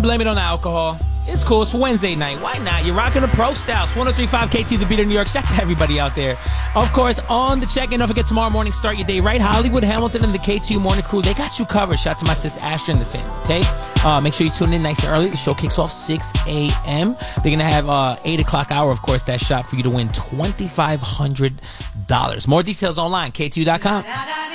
can blame it on the alcohol. It's cool. It's Wednesday night. Why not? You're rocking the Pro Styles. 103.5 KT, The Beat of New York. Shout out to everybody out there. Of course, on the check-in, don't forget tomorrow morning, start your day right. Hollywood Hamilton and the KTU Morning Crew, they got you covered. Shout out to my sis Astra and the fam, okay? Make sure you tune in nice and early. The show kicks off 6 a.m. They're going to have 8 o'clock hour, of course, that shot for you to win $2,500. More details online, KTU.com.